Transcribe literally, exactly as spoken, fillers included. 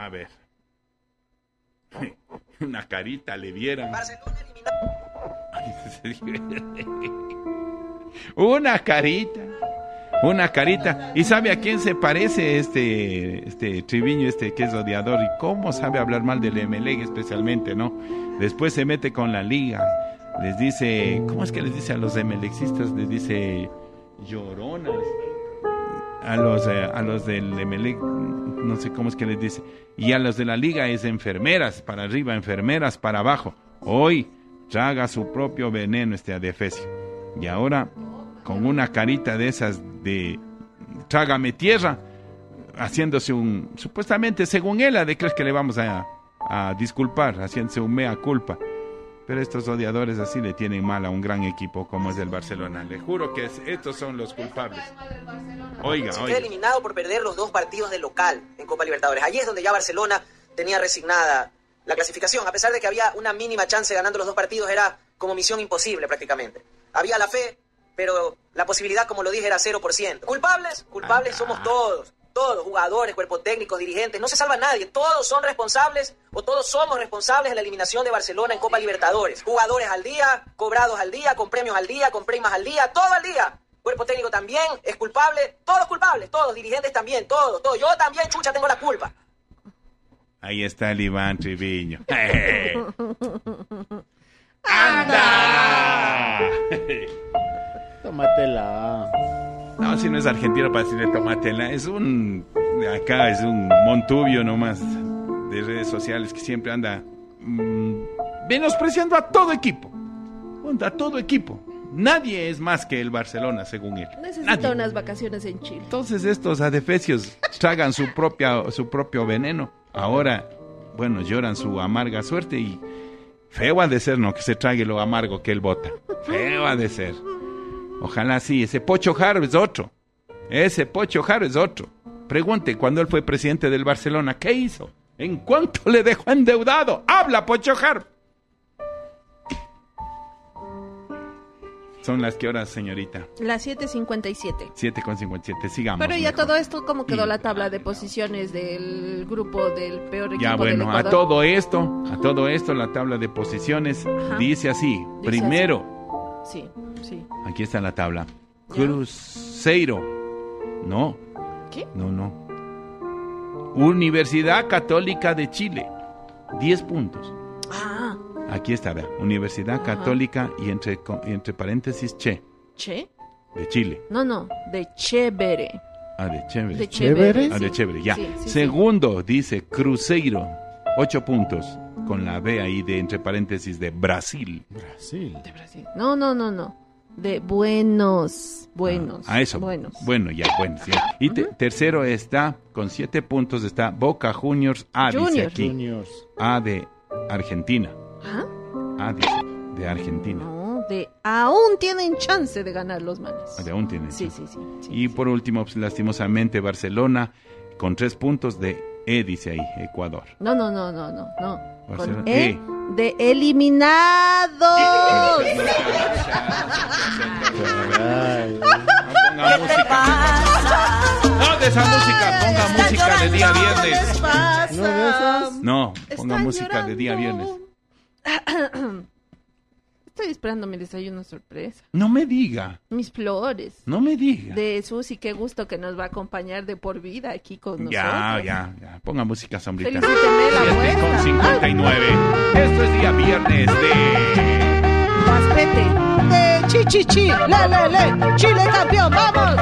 A ver. Una carita le vieran. Una carita. Una carita. ¿Y sabe a quién se parece este este Triviño, este que es odiador? ¿Y cómo sabe hablar mal del Emelec especialmente, no? Después se mete con la liga. Les dice, ¿cómo es que les dice a los emelexistas? Les dice lloronas. A los, eh, a los del Emelec, no sé cómo es que les dice. Y a los de la liga es enfermeras para arriba, enfermeras para abajo. Hoy traga su propio veneno este adefesio. Y ahora, con una carita de esas de trágame tierra, haciéndose un, supuestamente según él, ¿de crees que le vamos a, a disculpar? Haciéndose un mea culpa. Pero estos odiadores así le tienen mal a un gran equipo como es el Barcelona. Le juro que es, estos son los culpables. Oiga, Se oiga. queda eliminado por perder los dos partidos de local en Copa Libertadores. Allí es donde ya Barcelona tenía resignada la clasificación. A pesar de que había una mínima chance ganando los dos partidos, era como misión imposible prácticamente. Había la fe, pero la posibilidad, como lo dije, era cero por ciento. ¿Culpables? Culpables ah, somos todos. Todos, jugadores, cuerpo técnico, dirigentes, no se salva nadie. Todos son responsables o todos somos responsables de la eliminación de Barcelona en Copa Libertadores. Jugadores al día, cobrados al día, con premios al día, con primas al día, todo al día. Cuerpo técnico también es culpable, todos culpables, todos, dirigentes también, todos, todos. Yo también, chucha, tengo la culpa. Ahí está el Iván Triviño. ¡Eh! ¡Anda! Tómatela. No, si no es argentino para decirle tómatela, es un, de acá es un montubio nomás de redes sociales que siempre anda mmm, menospreciando a todo equipo, a todo equipo. Nadie es más que el Barcelona, según él. Necesita Nadie. unas vacaciones en Chile. Entonces estos adefesios tragan su propia, su propio veneno. Ahora, bueno, lloran su amarga suerte y feo ha de ser, ¿no? Que se trague lo amargo que él bota. Feo ha de ser. Ojalá sí, ese Pocho Jaro es otro. Ese Pocho Jaro es otro. Pregunte, cuando él fue presidente del Barcelona, ¿qué hizo? ¿En cuánto le dejó endeudado? ¡Habla, Pocho Jaro! Son las que horas, señorita. Las siete cincuenta y siete. siete con cincuenta y siete, sigamos. Pero ya mejor. todo esto, ¿cómo quedó Y... la tabla de posiciones del grupo del peor equipo Ya bueno, del a Ecuador? todo esto, a todo esto, la tabla de posiciones Ajá. dice así. Dice Primero, así. Sí, sí. aquí está la tabla. ¿Ya? Cruzeiro. No. ¿Qué? No, no. Universidad Católica de Chile. diez puntos. Ah, Aquí está, vea. Universidad Ajá. Católica y entre, entre paréntesis Che. ¿Che? De Chile. No, no, de chévere. Ah, de Chévere. De ¿Chévere? chévere. Ah, de sí. Chévere, ya. Sí, sí, Segundo, dice Cruzeiro. Ocho puntos. Con la B ahí de entre paréntesis de Brasil. Brasil. sí. De Brasil. No, no, no, no. De buenos. Buenos. A eso. Buenos. Bueno, ya, bueno. Sí. Y te- tercero está, con siete puntos, está Boca Juniors A, dice Juniors. aquí. Juniors. A de Argentina. ¿Ah? A dice, de Argentina. No, de aún tienen chance de ganar los manes. Ah, de aún tiene. Sí, sí, sí. sí, Y sí. por último, pues, lastimosamente, Barcelona, con tres puntos de E, dice ahí, Ecuador. No, no, no, no, no, no. Barcelona- Con E E. de eliminados. Ay, Ponga música. No, de esa música, ponga música de día viernes. ¿no de esas? No, ponga Están música de día viernes. llorando. Estoy esperando mi desayuno sorpresa. No me diga, Mis flores. no me diga. De Susi, qué gusto que nos va a acompañar de por vida aquí con nosotros. Ya, ya, ya. Ponga música sombrita. Felicíteme la siete con vuelta. cincuenta y nueve. Esto es día viernes de... Paspete. De chi chi chi, le le le, Chile campeón, vamos.